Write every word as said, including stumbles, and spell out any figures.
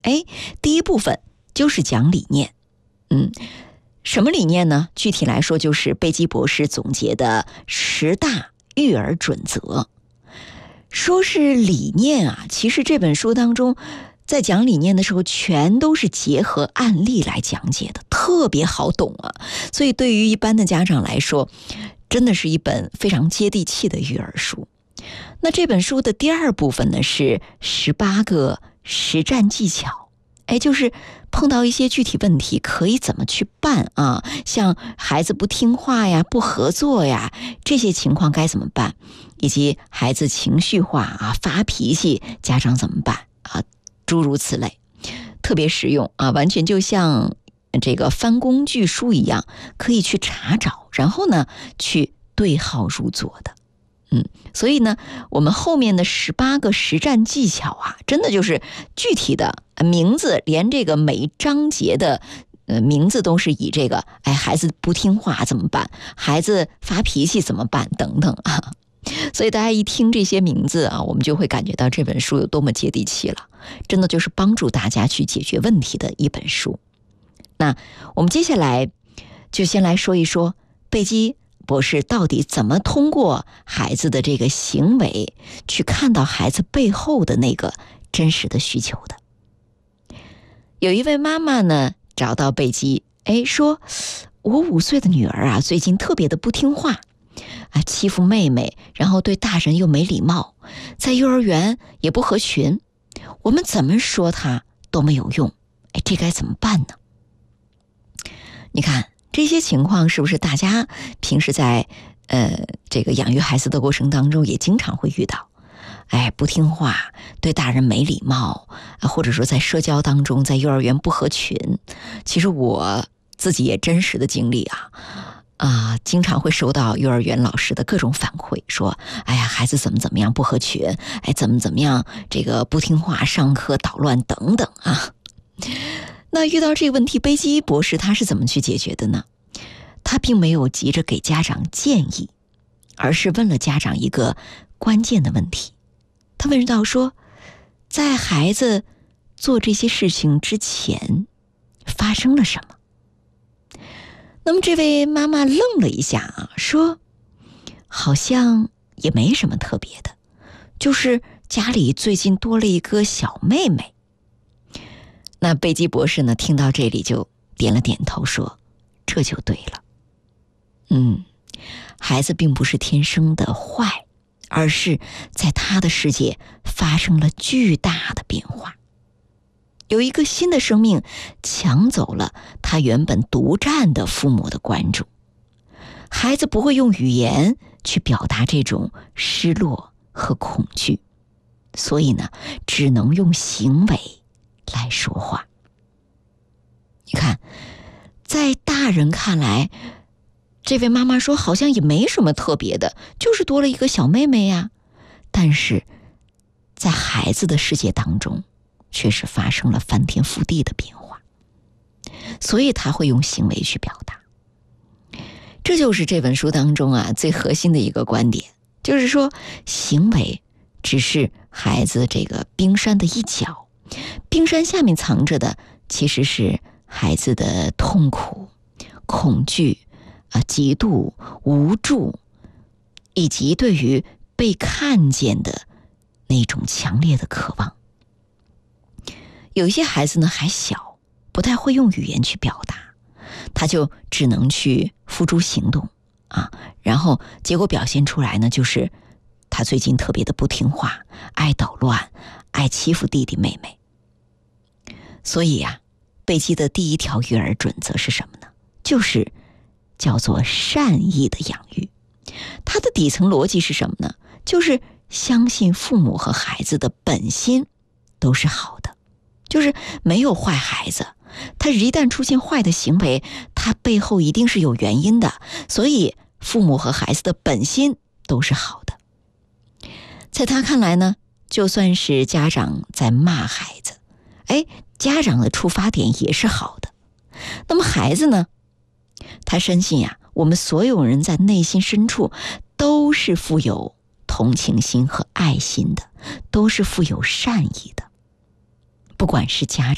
哎，第一部分就是讲理念。嗯，什么理念呢？具体来说，就是贝基博士总结的十大育儿准则。说是理念啊，其实这本书当中在讲理念的时候，全都是结合案例来讲解的，特别好懂啊。所以对于一般的家长来说，真的是一本非常接地气的育儿书。那这本书的第二部分呢，是十八个实战技巧。哎，就是碰到一些具体问题可以怎么去办啊？像孩子不听话呀、不合作呀，这些情况该怎么办？以及孩子情绪化啊、发脾气，家长怎么办啊？诸如此类，特别实用啊，完全就像这个翻工具书一样，可以去查找，然后呢去对号入座的。嗯，所以呢，我们后面的十八个实战技巧啊，真的就是具体的名字，连这个每一章节的呃名字都是以这个，哎，孩子不听话怎么办？孩子发脾气怎么办？等等啊。所以大家一听这些名字啊，我们就会感觉到这本书有多么接地气了，真的就是帮助大家去解决问题的一本书。那我们接下来就先来说一说贝基博士到底怎么通过孩子的这个行为去看到孩子背后的那个真实的需求的。有一位妈妈呢找到贝基，哎，说我五岁的女儿啊，最近特别的不听话啊，欺负妹妹，然后对大人又没礼貌，在幼儿园也不合群，我们怎么说她都没有用，哎，这该怎么办呢？你看这些情况是不是大家平时在呃这个养育孩子的过程当中也经常会遇到？哎，不听话，对大人没礼貌啊，或者说在社交当中，在幼儿园不合群。其实我自己也真实的经历啊啊，经常会收到幼儿园老师的各种反馈，说哎呀，孩子怎么怎么样不合群，哎，怎么怎么样这个不听话，上课捣乱等等啊。那遇到这个问题，贝基博士他是怎么去解决的呢？他并没有急着给家长建议，而是问了家长一个关键的问题。他问到说，在孩子做这些事情之前发生了什么？那么这位妈妈愣了一下啊，说好像也没什么特别的，就是家里最近多了一个小妹妹。那贝基博士呢，听到这里就点了点头，说这就对了。嗯，孩子并不是天生的坏，而是在他的世界发生了巨大的变化。有一个新的生命抢走了他原本独占的父母的关注。孩子不会用语言去表达这种失落和恐惧，所以呢，只能用行为来说话。你看，在大人看来，这位妈妈说好像也没什么特别的，就是多了一个小妹妹呀。但是在孩子的世界当中，却是发生了翻天覆地的变化，所以他会用行为去表达。这就是这本书当中啊最核心的一个观点，就是说行为只是孩子这个冰山的一角，冰山下面藏着的其实是孩子的痛苦、恐惧啊、嫉妒、无助，以及对于被看见的那种强烈的渴望。有一些孩子呢还小，不太会用语言去表达，他就只能去付诸行动啊，然后结果表现出来呢，就是他最近特别的不听话，爱捣乱，爱欺负弟弟妹妹。所以呀、啊，贝基的第一条育儿准则是什么呢？就是叫做善意的养育。它的底层逻辑是什么呢？就是相信父母和孩子的本心都是好的，就是没有坏孩子，他一旦出现坏的行为，他背后一定是有原因的，所以父母和孩子的本心都是好的。在他看来呢，就算是家长在骂孩子，哎，家长的出发点也是好的。那么孩子呢，他深信呀、啊，我们所有人在内心深处都是富有同情心和爱心的，都是富有善意的，不管是家长